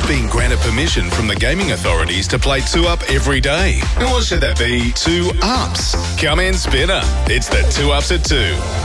been granted permission from the gaming authorities to play 2-Up every day. Or should that be 2 Ups? Come in, Spinner. It's the 2 Ups at 2.